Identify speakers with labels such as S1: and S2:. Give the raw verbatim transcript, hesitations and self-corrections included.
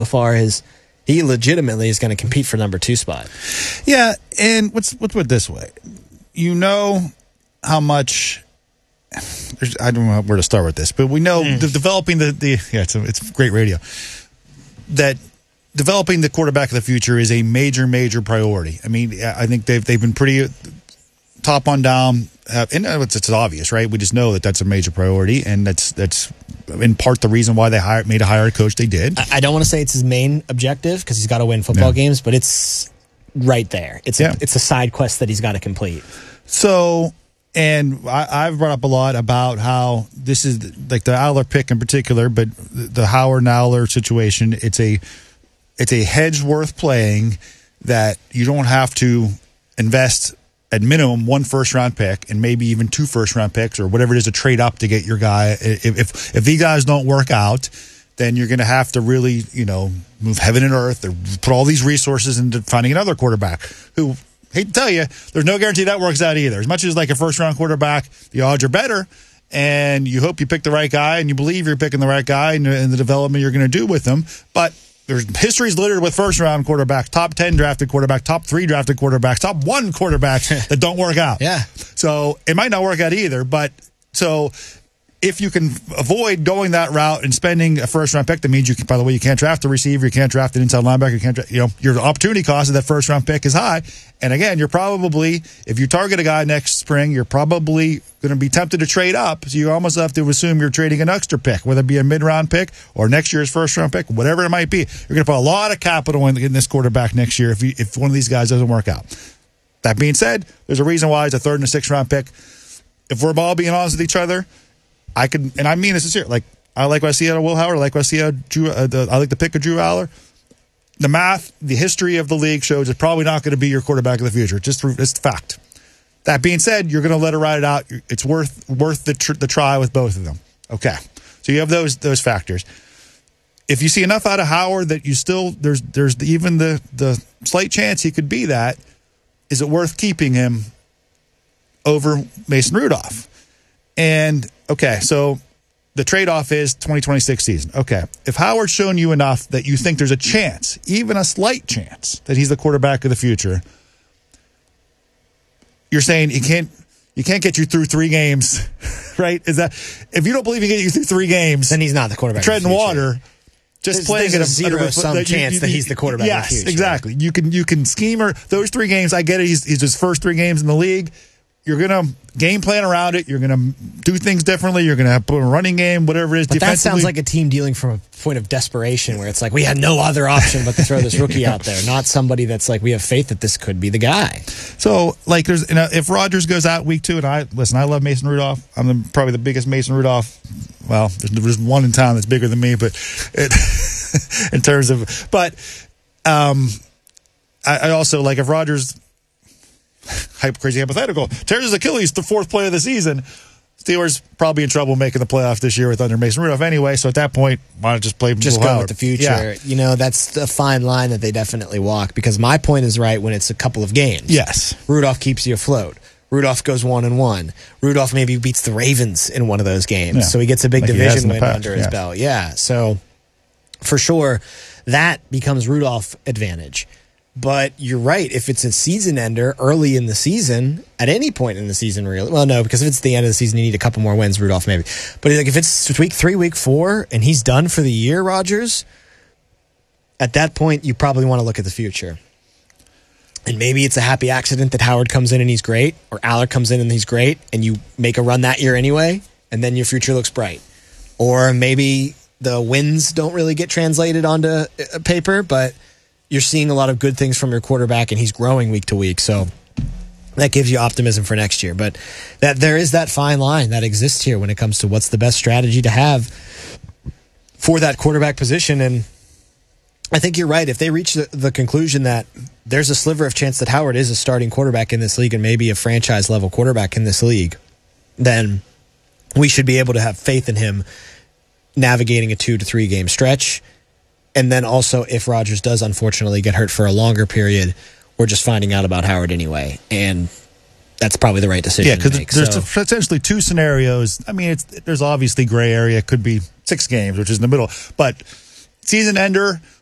S1: so far as he legitimately is going to compete for number two spot.
S2: Yeah, and let's, let's put it this way. You know how much... I don't know where to start with this, but we know mm. the, developing the, the yeah, it's, a, it's great radio, that developing the quarterback of the future is a major, major priority. I mean, I think they've they've been pretty top on down, uh, and it's, it's obvious, right? We just know that that's a major priority, and that's that's in part the reason why they hired, made a hire coach they did.
S1: I don't want to say it's his main objective because he's got to win football yeah. games, but it's right there. It's yeah. a, it's a side quest that he's got to complete.
S2: So. And I, I've brought up a lot about how this is like the Aller pick in particular, but the Howard and Aller situation. It's a it's a hedge worth playing that you don't have to invest at minimum one first round pick and maybe even two first round picks or whatever it is to trade up to get your guy. If if, if these guys don't work out, then you're going to have to really you know move heaven and earth or put all these resources into finding another quarterback who. Hate to tell you, there's no guarantee that works out either. As much as like a first-round quarterback, the odds are better, and you hope you pick the right guy, and you believe you're picking the right guy and, and the development you're going to do with him. But there's history's littered with first-round quarterbacks, top ten drafted quarterbacks, top three drafted quarterbacks, top one quarterbacks that don't work out.
S1: Yeah.
S2: So it might not work out either, but so... If you can avoid going that route and spending a first round pick, that means you can, by the way, you can't draft a receiver, you can't draft an inside linebacker, you can't draft, you know, your opportunity cost of that first round pick is high. And again, you're probably, if you target a guy next spring, you're probably going to be tempted to trade up. So you almost have to assume you're trading an extra pick, whether it be a mid round pick or next year's first round pick, whatever it might be. You're going to put a lot of capital in, in this quarterback next year if you, if one of these guys doesn't work out. That being said, there's a reason why it's a third and a sixth round pick. If we're all being honest with each other, I can, and I mean this sincere. Like I like what I see out of Will Howard. I like what I see out of Drew. Uh, the, I like the pick of Drew Aller. The math, the history of the league shows it's probably not going to be your quarterback of the future. Just it's fact. That being said, you're going to let her ride it out. It's worth worth the tr- the try with both of them. Okay, so you have those those factors. If you see enough out of Howard that you still there's there's even the the slight chance he could be that, is it worth keeping him over Mason Rudolph? And okay, so the trade-off is twenty twenty-six season. Okay, if Howard's shown you enough that you think there's a chance, even a slight chance, that he's the quarterback of the future, you're saying he can't, you can't get you through three games, right? Is that if you don't believe he can get you through three games,
S1: then he's not the quarterback.
S2: Treading
S1: of the
S2: water, just
S1: there's,
S2: playing
S1: there's
S2: at a
S1: zero some
S2: that you,
S1: chance
S2: you,
S1: that he's the quarterback.
S2: Yes,
S1: of the future.
S2: Exactly. You can you can scheme her those three games. I get it. He's, he's his first three games in the league. You're going to game plan around it. You're going to do things differently. You're going to have put a running game, whatever it is.
S1: But that sounds like a team dealing from a point of desperation where it's like, we had no other option but to throw this rookie out there, not somebody that's like, we have faith that this could be the guy.
S2: So, like, there's you know, if Rodgers goes out week two, and I, listen, I love Mason Rudolph. I'm the, probably the biggest Mason Rudolph. Well, there's, there's one in town that's bigger than me, but it, in terms of, but um, I, I also, like, if Rodgers, hype crazy hypothetical, tears his Achilles, the fourth play of the season, Steelers probably in trouble making the playoff this year with under Mason Rudolph anyway. So at that point, why not just play
S1: just
S2: Will
S1: go
S2: Howard?
S1: with the future?
S2: Yeah.
S1: You know, that's a fine line that they definitely walk. Because my point is right when it's a couple of games.
S2: Yes,
S1: Rudolph keeps you afloat. Rudolph goes one and one. Rudolph maybe beats the Ravens in one of those games, yeah. so he gets a big like division win past, under his yeah. belt. Yeah, so for sure that becomes Rudolph advantage. But you're right. If it's a season ender early in the season, at any point in the season, really, well, no, because if it's the end of the season, you need a couple more wins, Rudolph, maybe. But like if it's week three, week four, and he's done for the year, Rodgers, at that point, you probably want to look at the future. And maybe it's a happy accident that Howard comes in and he's great, or Aller comes in and he's great, and you make a run that year anyway, and then your future looks bright. Or maybe the wins don't really get translated onto paper, but you're seeing a lot of good things from your quarterback, and he's growing week to week. So that gives you optimism for next year. But that there is that fine line that exists here when it comes to what's the best strategy to have for that quarterback position. And I think you're right. If they reach the, the conclusion that there's a sliver of chance that Howard is a starting quarterback in this league and maybe a franchise-level quarterback in this league, then we should be able to have faith in him navigating a two- to three-game stretch. And then also, if Rodgers does unfortunately get hurt for a longer period, we're just finding out about Howard anyway. And that's probably the right decision
S2: yeah,
S1: to make.
S2: Yeah, because there's
S1: so.
S2: essentially two scenarios. I mean, it's, there's obviously gray area. It could be six games, which is in the middle. But season ender,